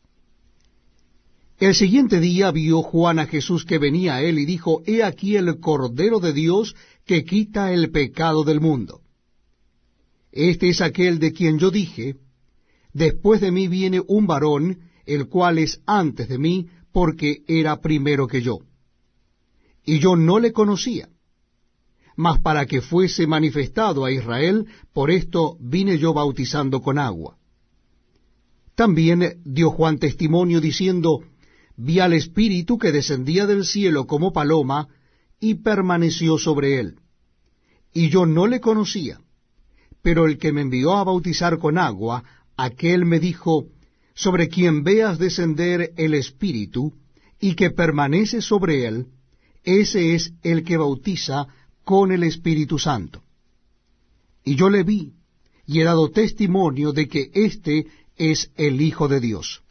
El siguiente día vio Juan a Jesús que venía a él y dijo, he aquí el Cordero de Dios que quita el pecado del mundo. Este es aquel de quien yo dije, después de mí viene un varón, el cual es antes de mí, porque era primero que yo. Y yo no le conocía, mas para que fuese manifestado a Israel, por esto vine yo bautizando con agua. También dio Juan testimonio diciendo, vi al Espíritu que descendía del cielo como paloma, y permaneció sobre él. Y yo no le conocía, pero el que me envió a bautizar con agua, aquel me dijo, sobre quien veas descender el Espíritu, y que permanece sobre él, ese es el que bautiza con el Espíritu Santo. Y yo le vi, y he dado testimonio de que éste es el Hijo de Dios.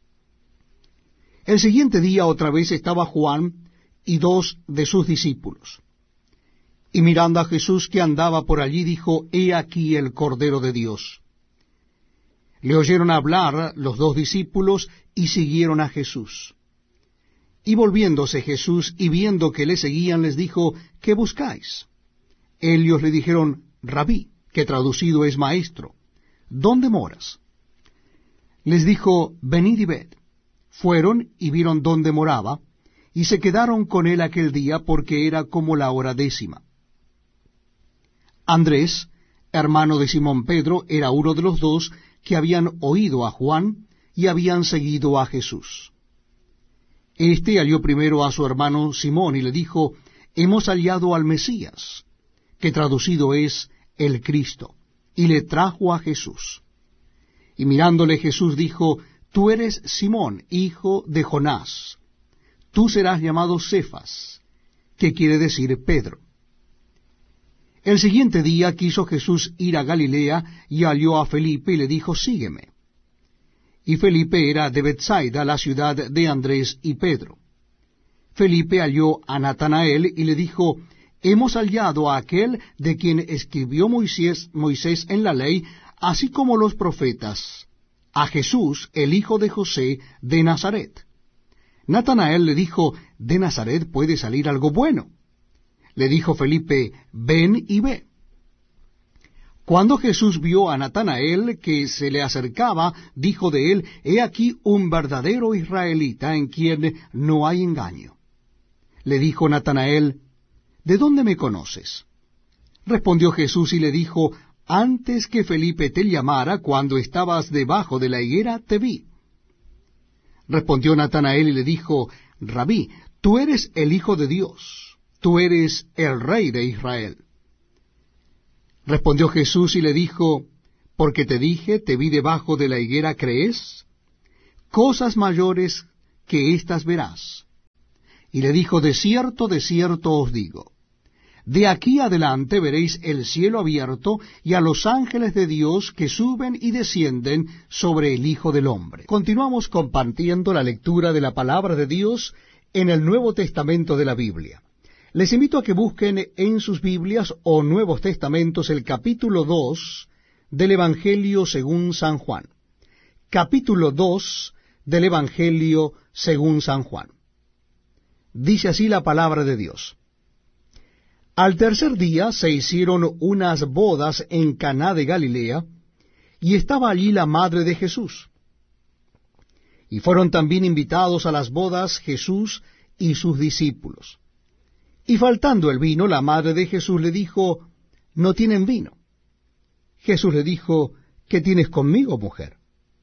El siguiente día otra vez estaba Juan y dos de sus discípulos. Y mirando a Jesús que andaba por allí, dijo, he aquí el Cordero de Dios. Le oyeron hablar los dos discípulos y siguieron a Jesús. Y volviéndose Jesús y viendo que le seguían, les dijo, ¿qué buscáis? Ellos le dijeron, Rabí, que traducido es maestro, ¿dónde moras? Les dijo, venid y ved. Fueron y vieron dónde moraba, y se quedaron con él aquel día, porque era como la hora 10. Andrés, hermano de Simón Pedro, era uno de los dos que habían oído a Juan y habían seguido a Jesús. Este halló primero a su hermano Simón y le dijo, hemos hallado al Mesías, que traducido es el Cristo, y le trajo a Jesús. Y mirándole Jesús dijo, tú eres Simón, hijo de Jonás, tú serás llamado Cefas, que quiere decir Pedro. El siguiente día quiso Jesús ir a Galilea y halló a Felipe y le dijo, sígueme. Y Felipe era de Betsaida, la ciudad de Andrés y Pedro. Felipe halló a Natanael y le dijo, hemos hallado a aquel de quien escribió Moisés en la ley, así como los profetas, a Jesús, el hijo de José, de Nazaret. Natanael le dijo, de Nazaret puede salir algo bueno. Le dijo Felipe, ven y ve. Cuando Jesús vio a Natanael que se le acercaba, dijo de él, he aquí un verdadero israelita en quien no hay engaño. Le dijo Natanael, ¿de dónde me conoces? Respondió Jesús y le dijo, antes que Felipe te llamara, cuando estabas debajo de la higuera, te vi. Respondió Natanael y le dijo, Rabí, tú eres el Hijo de Dios, tú eres el Rey de Israel. Respondió Jesús y le dijo, porque te dije, te vi debajo de la higuera, ¿crees? Cosas mayores que éstas verás. Y le dijo, de cierto os digo, de aquí adelante veréis el cielo abierto y a los ángeles de Dios que suben y descienden sobre el Hijo del Hombre. Continuamos compartiendo la lectura de la palabra de Dios en el Nuevo Testamento de la Biblia. Les invito a que busquen en sus Biblias o Nuevos Testamentos el capítulo 2 del Evangelio según San Juan. Capítulo 2 del Evangelio según San Juan. Dice así la palabra de Dios. Al tercer día se hicieron unas bodas en Caná de Galilea, y estaba allí la madre de Jesús. Y fueron también invitados a las bodas Jesús y sus discípulos. Y faltando el vino, la madre de Jesús le dijo, no tienen vino. Jesús le dijo, ¿qué tienes conmigo, mujer?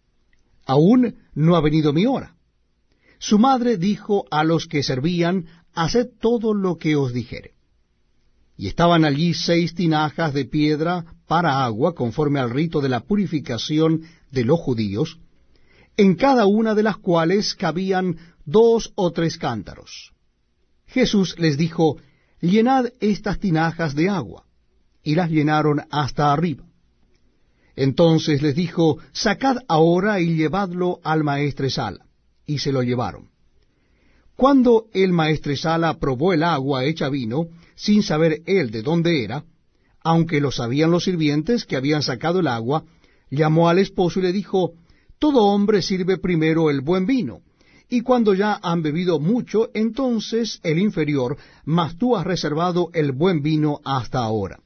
Aún no ha venido mi hora. Su madre dijo a los que servían, haced todo lo que os dijere. Y estaban allí 6 tinajas de piedra para agua, conforme al rito de la purificación de los judíos, en cada una de las cuales cabían 2 o 3 cántaros. Jesús les dijo, llenad estas tinajas de agua, y las llenaron hasta arriba. Entonces les dijo, sacad ahora y llevadlo al maestresala. Y se lo llevaron. Cuando el maestresala probó el agua hecha vino, sin saber él de dónde era, aunque lo sabían los sirvientes que habían sacado el agua, llamó al esposo y le dijo, todo hombre sirve primero el buen vino, y cuando ya han bebido mucho, entonces el inferior, mas tú has reservado el buen vino hasta ahora.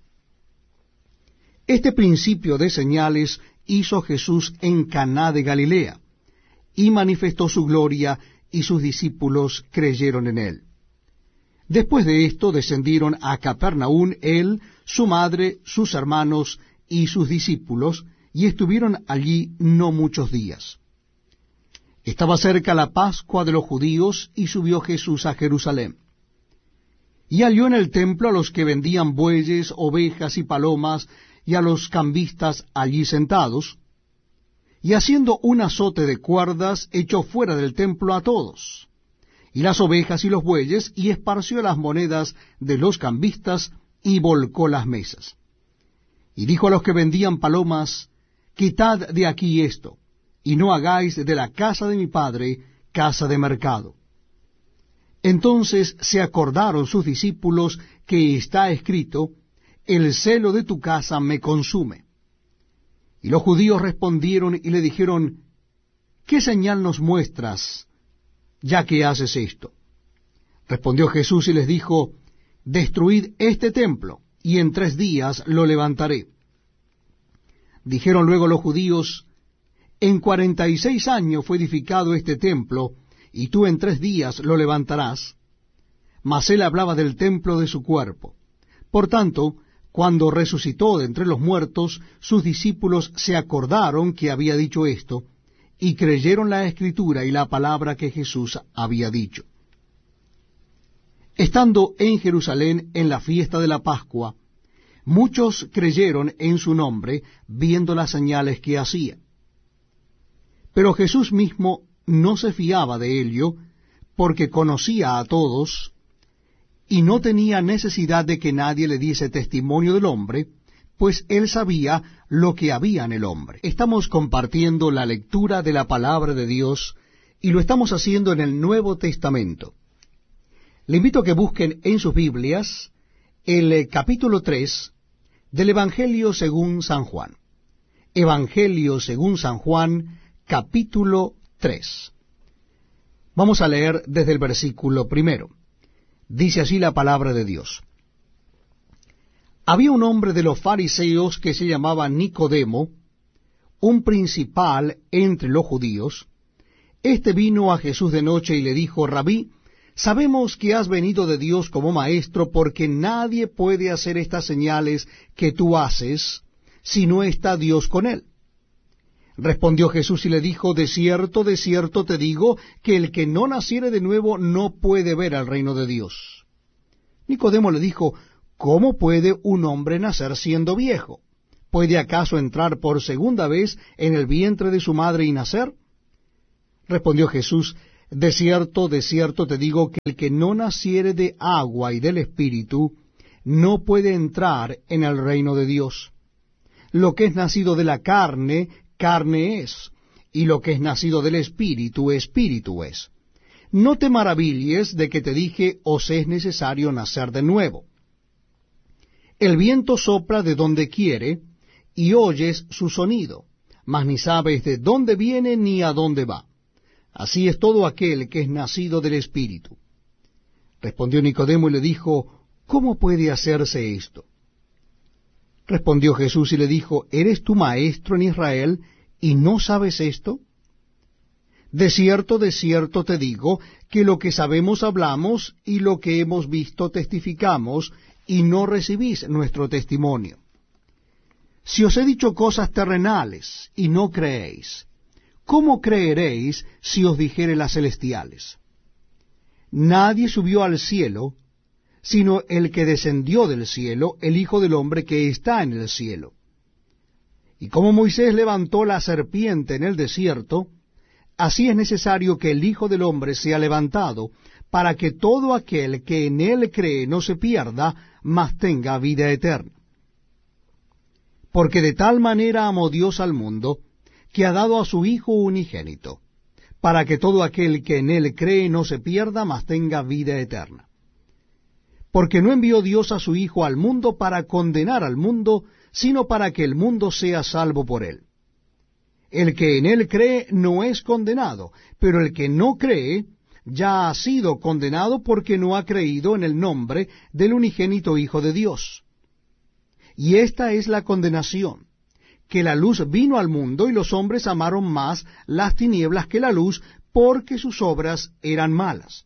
Este principio de señales hizo Jesús en Caná de Galilea, y manifestó su gloria, y sus discípulos creyeron en él. Después de esto descendieron a Capernaum él, su madre, sus hermanos y sus discípulos, y estuvieron allí no muchos días. Estaba cerca la Pascua de los judíos, y subió Jesús a Jerusalén. Y halló en el templo a los que vendían bueyes, ovejas y palomas, y a los cambistas allí sentados, y haciendo un azote de cuerdas, echó fuera del templo a todos, y las ovejas y los bueyes, y esparció las monedas de los cambistas, y volcó las mesas. Y dijo a los que vendían palomas, quitad de aquí esto, y no hagáis de la casa de mi padre casa de mercado. Entonces se acordaron sus discípulos que está escrito, el celo de tu casa me consume. Y los judíos respondieron y le dijeron, ¿qué señal nos muestras, ya que haces esto? Respondió Jesús y les dijo, destruid este templo, y en 3 días lo levantaré. Dijeron luego los judíos, en 46 años fue edificado este templo, y tú en 3 días lo levantarás. Mas él hablaba del templo de su cuerpo. Por tanto, cuando resucitó de entre los muertos, sus discípulos se acordaron que había dicho esto, y creyeron la Escritura y la palabra que Jesús había dicho. Estando en Jerusalén en la fiesta de la Pascua, muchos creyeron en su nombre, viendo las señales que hacía. Pero Jesús mismo no se fiaba de ello, porque conocía a todos, y no tenía necesidad de que nadie le diese testimonio del hombre, pues él sabía lo que había en el hombre. Estamos compartiendo la lectura de la palabra de Dios, y lo estamos haciendo en el Nuevo Testamento. Le invito a que busquen en sus Biblias el capítulo 3 del Evangelio según San Juan. Evangelio según San Juan, capítulo 3. Vamos a leer desde el versículo 1. Dice así la palabra de Dios. Había un hombre de los fariseos que se llamaba Nicodemo, un principal entre los judíos. Este vino a Jesús de noche y le dijo, Rabí, sabemos que has venido de Dios como maestro, porque nadie puede hacer estas señales que tú haces, si no está Dios con él. Respondió Jesús y le dijo, de cierto te digo, que el que no naciere de nuevo no puede ver al reino de Dios. Nicodemo le dijo, ¿cómo puede un hombre nacer siendo viejo? ¿Puede acaso entrar por segunda vez en el vientre de su madre y nacer? Respondió Jesús, de cierto te digo que el que no naciere de agua y del Espíritu, no puede entrar en el reino de Dios. Lo que es nacido de la carne, carne es, y lo que es nacido del Espíritu, Espíritu es. No te maravilles de que te dije, os es necesario nacer de nuevo. El viento sopla de donde quiere, y oyes su sonido, mas ni sabes de dónde viene ni a dónde va. Así es todo aquel que es nacido del Espíritu. Respondió Nicodemo y le dijo, ¿cómo puede hacerse esto? Respondió Jesús y le dijo, ¿eres tú maestro en Israel y no sabes esto? De cierto te digo, que lo que sabemos hablamos, y lo que hemos visto testificamos, y no recibís nuestro testimonio. Si os he dicho cosas terrenales, y no creéis, ¿cómo creeréis si os dijere las celestiales? Nadie subió al cielo, sino el que descendió del cielo, el Hijo del Hombre que está en el cielo. Y como Moisés levantó la serpiente en el desierto, así es necesario que el Hijo del Hombre sea levantado, para que todo aquel que en él cree no se pierda, mas tenga vida eterna. Porque de tal manera amó Dios al mundo, que ha dado a su Hijo unigénito, para que todo aquel que en él cree no se pierda, mas tenga vida eterna. Porque no envió Dios a su Hijo al mundo para condenar al mundo, sino para que el mundo sea salvo por él. El que en él cree no es condenado, pero el que no cree ya ha sido condenado porque no ha creído en el nombre del unigénito Hijo de Dios. Y esta es la condenación, que la luz vino al mundo y los hombres amaron más las tinieblas que la luz, porque sus obras eran malas.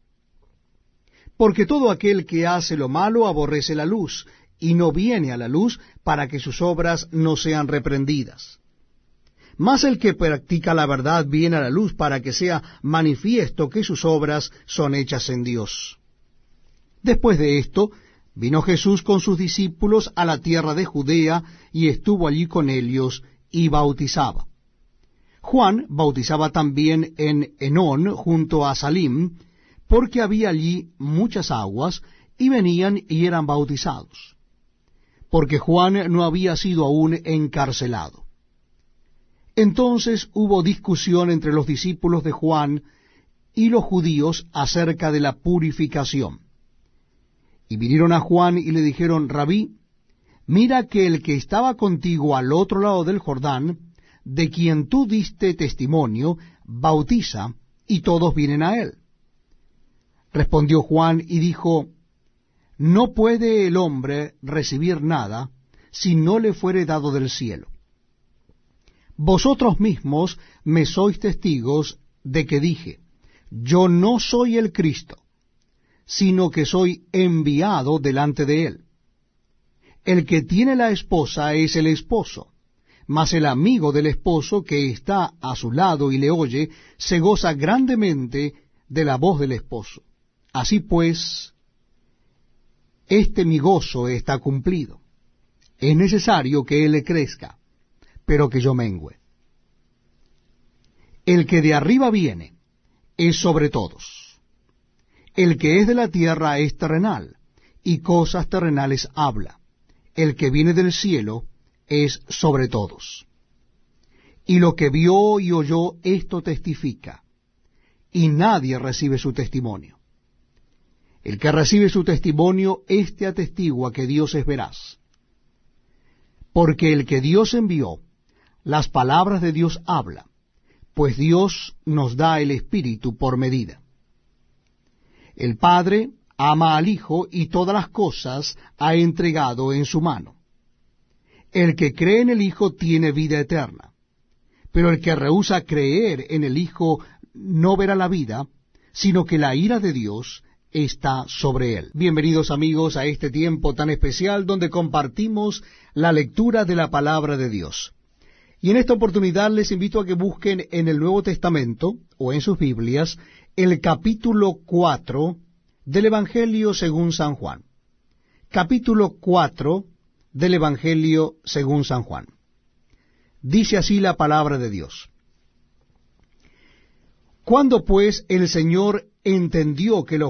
Porque todo aquel que hace lo malo aborrece la luz, y no viene a la luz para que sus obras no sean reprendidas. Mas el que practica la verdad viene a la luz para que sea manifiesto que sus obras son hechas en Dios. Después de esto, vino Jesús con sus discípulos a la tierra de Judea, y estuvo allí con ellos, y bautizaba. Juan bautizaba también en Enón, junto a Salim, porque había allí muchas aguas, y venían y eran bautizados, porque Juan no había sido aún encarcelado. Entonces hubo discusión entre los discípulos de Juan y los judíos acerca de la purificación. Y vinieron a Juan y le dijeron, Rabí, mira que el que estaba contigo al otro lado del Jordán, de quien tú diste testimonio, bautiza, y todos vienen a él. Respondió Juan y dijo, no puede el hombre recibir nada si no le fuere dado del cielo. Vosotros mismos me sois testigos de que dije, yo no soy el Cristo, sino que soy enviado delante de él. El que tiene la esposa es el esposo, mas el amigo del esposo que está a su lado y le oye, se goza grandemente de la voz del esposo. Así pues, mi gozo está cumplido. Es necesario que él crezca, pero que yo mengüe. El que de arriba viene es sobre todos. El que es de la tierra es terrenal, y cosas terrenales habla. El que viene del cielo es sobre todos. Y lo que vio y oyó, esto testifica, y nadie recibe su testimonio. El que recibe su testimonio, éste atestigua que Dios es veraz. Porque el que Dios envió, las palabras de Dios habla, pues Dios nos da el Espíritu por medida. El Padre ama al Hijo y todas las cosas ha entregado en su mano. El que cree en el Hijo tiene vida eterna, pero el que rehúsa creer en el Hijo no verá la vida, sino que la ira de Dios está sobre él. Bienvenidos amigos a este tiempo tan especial donde compartimos la lectura de la palabra de Dios. Y en esta oportunidad les invito a que busquen en el Nuevo Testamento, o en sus Biblias, el capítulo 4 del Evangelio según San Juan. capítulo 4 del Evangelio según San Juan. Dice así la palabra de Dios. Cuando pues el Señor entendió que los